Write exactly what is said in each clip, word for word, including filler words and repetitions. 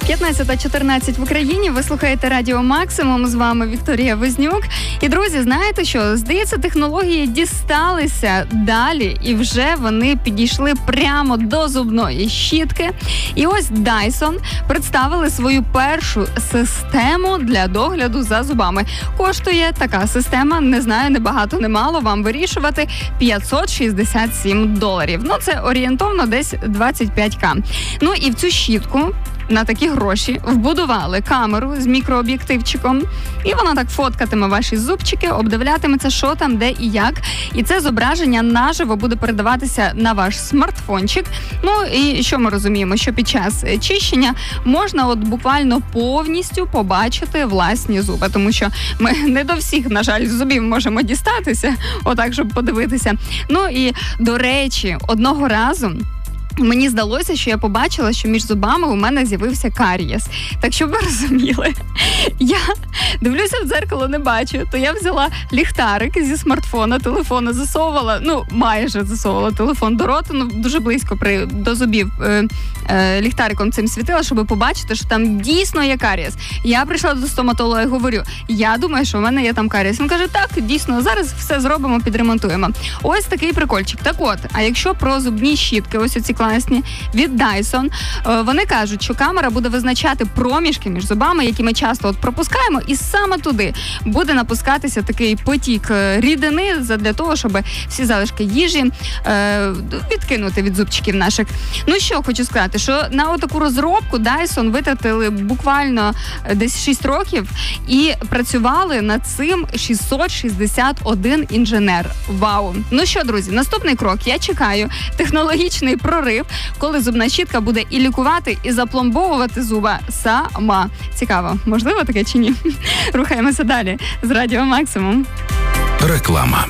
п'ятнадцята чотирнадцять в Україні. Ви слухаєте Радіо Максимум. З вами Вікторія Вознюк. І, друзі, знаєте що? Здається, технології дісталися далі. І вже вони підійшли прямо до зубної щітки. І ось Dyson представили свою першу систему для догляду за зубами. Коштує така система, не знаю, не багато, не мало, вам вирішувати, п'ятсот шістдесят сім доларів. Ну, це орієнтовно десь двадцять п'ять тисяч. Ну, і в цю щітку на такі гроші вбудували камеру з мікрооб'єктивчиком, і вона так фоткатиме ваші зубчики, обдивлятиметься, що там, де і як. І це зображення наживо буде передаватися на ваш смартфончик. Ну, і що ми розуміємо? Що під час чищення можна от буквально повністю побачити власні зуби, тому що ми не до всіх, на жаль, зубів можемо дістатися, отак, щоб подивитися. Ну, і, до речі, одного разу мені здалося, що я побачила, що між зубами у мене з'явився карієс. Так, щоб ви розуміли, я дивлюся в дзеркало, не бачу, то я взяла ліхтарик зі смартфона, телефона, засовувала, ну, майже засовувала телефон до рота, ну, дуже близько при, до зубів е, е, ліхтариком цим світила, щоб побачити, що там дійсно є карієс. Я прийшла до стоматолога і говорю, я думаю, що в мене є там карієс. Він каже, так, дійсно, зараз все зробимо, підремонтуємо. Ось такий прикольчик. Так от, а якщо про зубні щітки, ось оці класні, від Dyson, вони кажуть, що камера буде визначати проміжки між зубами, які ми часто от пропускаємо, і саме туди буде напускатися такий потік рідини для того, щоб всі залишки їжі е, відкинути від зубчиків наших. Ну що, хочу сказати, що на отаку розробку Dyson витратили буквально десь шість років і працювали над цим шістсот шістдесят один інженер. Вау! Ну що, друзі, наступний крок. Я чекаю технологічний прорив, коли зубна щітка буде і лікувати, і запломбовувати зуба сама. Цікаво, можливо таке чи ні? Рухаємося далі з Радіо Максимум. Реклама.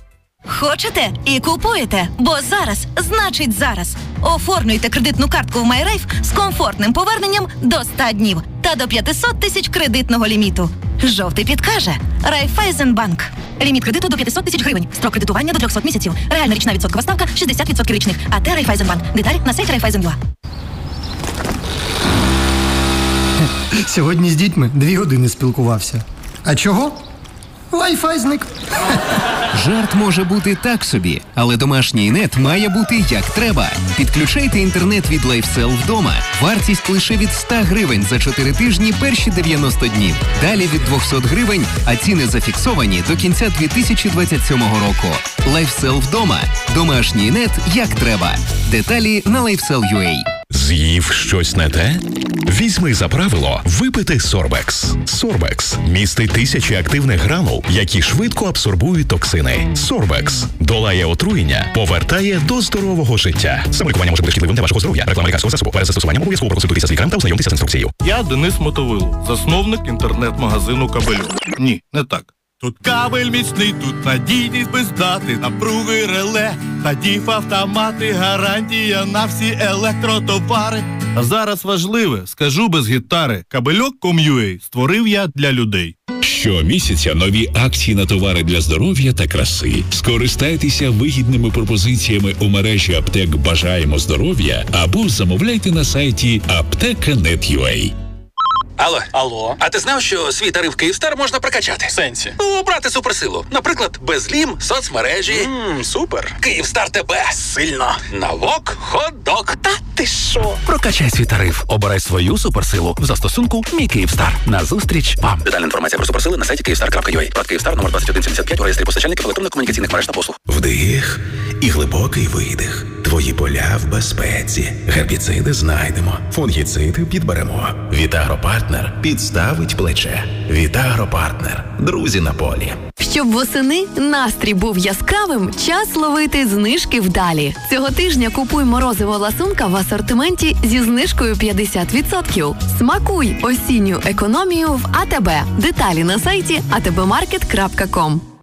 Хочете і купуєте, бо зараз значить зараз. Оформлюйте кредитну картку в MyRafe з комфортним поверненням до ста днів та до п'ятсот тисяч кредитного ліміту. Жовтий підкаже Райфайзенбанк. Ліміт кредиту до п'ятсот тисяч гривень. Строк кредитування до трьохсот місяців. Реальна річна відсоткова ставка шістдесят відсотків річних. А те Райфайзенбанк. Деталі на сайті Райфайзен.ua. Сьогодні з дітьми дві години спілкувався. А чого? Wi-Fi зник. Жарт може бути так собі, але домашній нет має бути як треба. Підключайте інтернет від LifeCell вдома. Вартість лише від ста гривень за чотири тижні перші дев'яносто днів. Далі від двісті гривень, а ціни зафіксовані до кінця дві тисячі двадцять сьомого року. LifeCell вдома. Домашній нет як треба. Деталі на LifeCell.ua. З'їв щось не те? Візьми за правило випити Сорбекс. Сорбекс містить тисячі активних гранул, які швидко абсорбують токсини. Сорбекс долає отруєння, повертає до здорового життя. Самолікування може бути шкідливим для вашого здоров'я. Реклама лікарського засобу. Перед застосуванням обов'язково проконсультуйтеся з лікарем та ознайомтеся з інструкцією. Я Денис Мотовило, засновник інтернет-магазину «Кабелю». Ні, не так. Тут кабель міцний, тут надійність без дати, напруги реле, та діф-автомати, гарантія на всі електротовари. А зараз важливе, скажу без гітари, кабельок точка ком точка ю а створив я для людей. Щомісяця нові акції на товари для здоров'я та краси. Скористайтеся вигідними пропозиціями у мережі аптек «Бажаємо здоров'я» або замовляйте на сайті аптека крапка нет крапка ю а. Алло. Алло. А ти знав, що свій тариф Київстар можна прокачати? В сенсі? Ну, обрати суперсилу. Наприклад, безлім, соцмережі. Ммм, супер. Київстар тебе сильно. Навок, хот-дог. Та ти що? Прокачай свій тариф. Обирай свою суперсилу в застосунку «Мій Київстар». Назустріч вам. Детальна інформація про суперсили на сайті київстар крапка ю а. Код Київстар номер двадцять один сімдесят п'ять у реєстрі постачальників електронно-комунікаційних мереж та послуг. Вдих і глибокий видих. Твої поля в безпеці. Гербіциди знайдемо. Фунгіциди підберемо. Вітагропартнер підставить плече. Вітагропартнер. Друзі на полі. Щоб восени настрій був яскравим, час ловити знижки вдалі. Цього тижня купуй морозиво ласунка в асортименті зі знижкою п'ятдесят відсотків. Смакуй осінню економію в АТБ. Деталі на сайті а те бе маркет крапка ком.